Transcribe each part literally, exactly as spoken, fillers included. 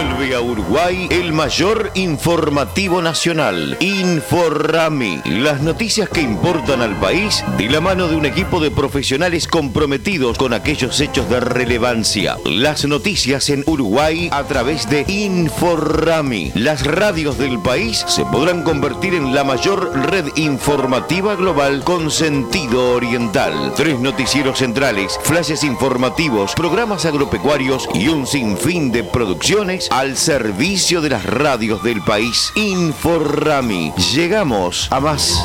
Vuelve a Uruguay el mayor informativo nacional, Inforrami. Las noticias que importan al país de la mano de un equipo de profesionales comprometidos con aquellos hechos de relevancia. Las noticias en Uruguay a través de Inforrami. Las radios del país se podrán convertir en la mayor red informativa global con sentido oriental. Tres noticieros centrales, flashes informativos, programas agropecuarios y un sinfín de producciones al servicio de las radios del país. Inforrami. Llegamos a más.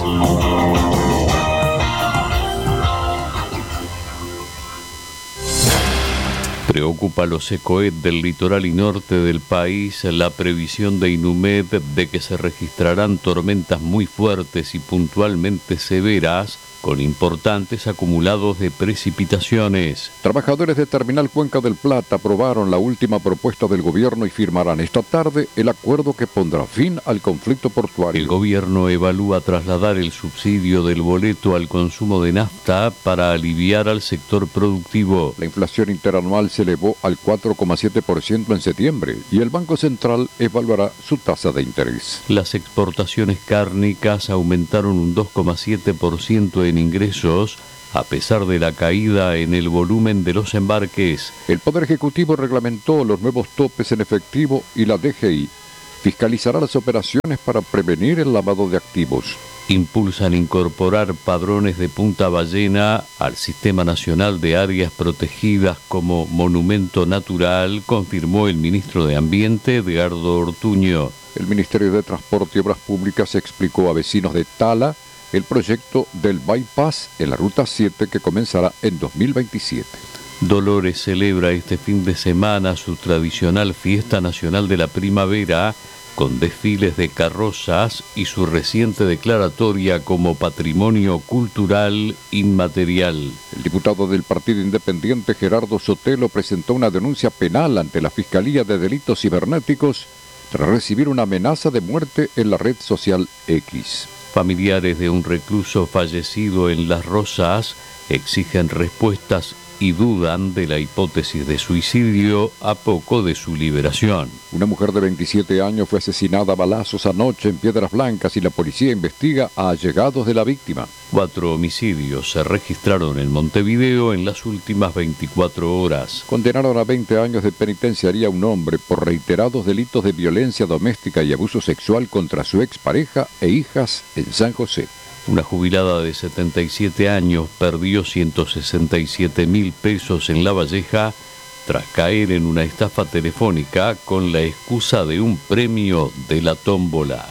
Preocupa a los ECOED del litoral y norte del país la previsión de INUMED de que se registrarán tormentas muy fuertes y puntualmente severas con importantes acumulados de precipitaciones. Trabajadores de Terminal Cuenca del Plata aprobaron la última propuesta del gobierno y firmarán esta tarde el acuerdo que pondrá fin al conflicto portuario. El gobierno evalúa trasladar el subsidio del boleto al consumo de nafta para aliviar al sector productivo. La inflación interanual se elevó al cuatro coma siete por ciento en septiembre y el Banco Central evaluará su tasa de interés. Las exportaciones cárnicas aumentaron un dos coma siete por ciento en ingresos, a pesar de la caída en el volumen de los embarques. El Poder Ejecutivo reglamentó los nuevos topes en efectivo y la D G I fiscalizará las operaciones para prevenir el lavado de activos. Impulsan incorporar padrones de Punta Ballena al Sistema Nacional de Áreas Protegidas como monumento natural, confirmó el ministro de Ambiente, Edgardo Ortuño. El Ministerio de Transporte y Obras Públicas explicó a vecinos de Tala el proyecto del bypass en la Ruta siete que comenzará en dos mil veintisiete. Dolores celebra este fin de semana su tradicional Fiesta Nacional de la Primavera con desfiles de carrozas y su reciente declaratoria como Patrimonio Cultural Inmaterial. El diputado del Partido Independiente Gerardo Sotelo presentó una denuncia penal ante la Fiscalía de Delitos Cibernéticos tras recibir una amenaza de muerte en la red social X. Familiares de un recluso fallecido en Las Rosas exigen respuestas y dudan de la hipótesis de suicidio a poco de su liberación. Una mujer de veintisiete años fue asesinada a balazos anoche en Piedras Blancas y la policía investiga a allegados de la víctima. Cuatro homicidios se registraron en Montevideo en las últimas veinticuatro horas. Condenaron a veinte años de penitenciaría a un hombre por reiterados delitos de violencia doméstica y abuso sexual contra su expareja e hijas en San José. Una jubilada de setenta y siete años perdió ciento sesenta y siete mil pesos en La Valleja tras caer en una estafa telefónica con la excusa de un premio de la tómbola.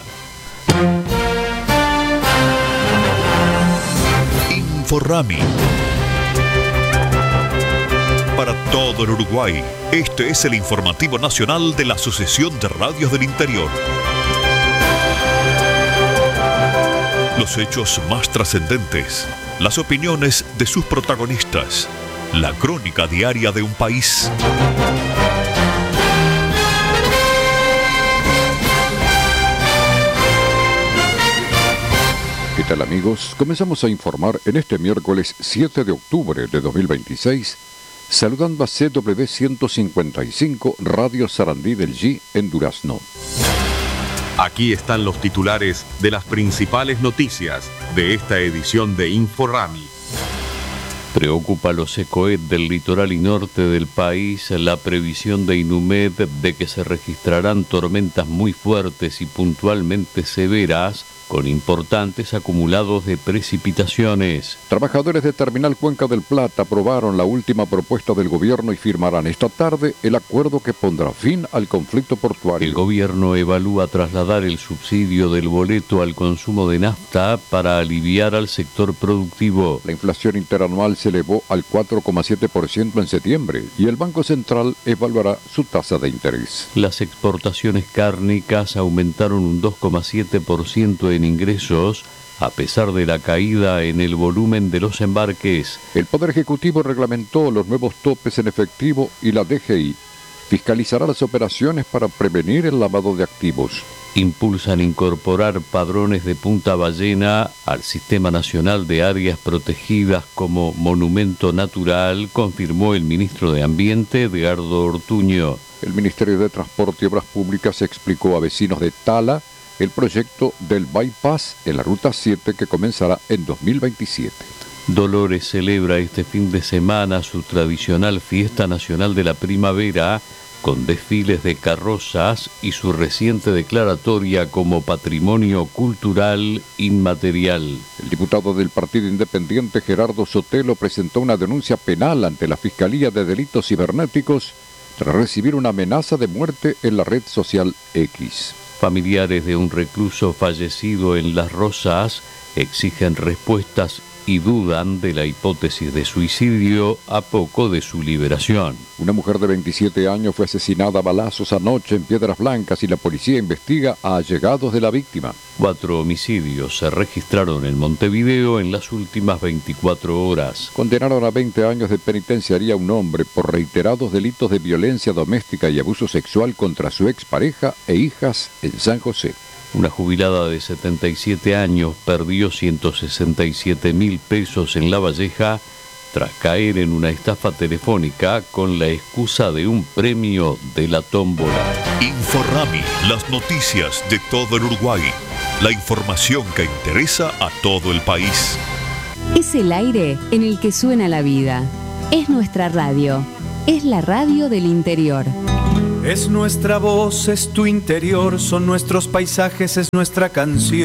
Inforrami. Para todo el Uruguay, este es el informativo nacional de la Asociación de Radios del Interior. Los hechos más trascendentes, las opiniones de sus protagonistas, la crónica diaria de un país. ¿Qué tal, amigos? Comenzamos a informar en este miércoles siete de octubre de dos mil veintiséis, saludando a C W ciento cincuenta y cinco Radio Sarandí del G en Durazno. Aquí están los titulares de las principales noticias de esta edición de Inforrami. Preocupa a los ECOED del litoral y norte del país la previsión de INUMED de que se registrarán tormentas muy fuertes y puntualmente severas con importantes acumulados de precipitaciones. Trabajadores de Terminal Cuenca del Plata aprobaron la última propuesta del gobierno y firmarán esta tarde el acuerdo que pondrá fin al conflicto portuario. El gobierno evalúa trasladar el subsidio del boleto al consumo de nafta para aliviar al sector productivo. La inflación interanual se elevó al cuatro coma siete por ciento en septiembre y el Banco Central evaluará su tasa de interés. Las exportaciones cárnicas aumentaron un dos coma siete por ciento en ingresos, a pesar de la caída en el volumen de los embarques. El Poder Ejecutivo reglamentó los nuevos topes en efectivo y la D G I fiscalizará las operaciones para prevenir el lavado de activos. impulsan incorporar padrones de Punta Ballena al Sistema Nacional de Áreas Protegidas como monumento natural, confirmó el ministro de Ambiente, Edgardo Ortuño. El Ministerio de Transporte y Obras Públicas explicó a vecinos de Tala el proyecto del bypass en la Ruta siete que comenzará en dos mil veintisiete. Dolores celebra este fin de semana su tradicional Fiesta Nacional de la Primavera, con desfiles de carrozas y su reciente declaratoria como Patrimonio Cultural Inmaterial. El diputado del Partido Independiente, Gerardo Sotelo, presentó una denuncia penal ante la Fiscalía de Delitos Cibernéticos tras recibir una amenaza de muerte en la red social X. Familiares de un recluso fallecido en Las Rosas exigen respuestas y dudan de la hipótesis de suicidio a poco de su liberación. Una mujer de veintisiete años fue asesinada a balazos anoche en Piedras Blancas y la policía investiga a allegados de la víctima. Cuatro homicidios se registraron en Montevideo en las últimas veinticuatro horas. Condenaron a veinte años de penitenciaría a un hombre por reiterados delitos de violencia doméstica y abuso sexual contra su expareja e hijas en San José. Una jubilada de setenta y siete años perdió ciento sesenta y siete mil pesos en La Valleja tras caer en una estafa telefónica con la excusa de un premio de la tómbola. Inforrami, las noticias de todo el Uruguay. La información que interesa a todo el país. Es el aire en el que suena la vida. Es nuestra radio. Es la radio del interior. Es nuestra voz, es tu interior, son nuestros paisajes, es nuestra canción.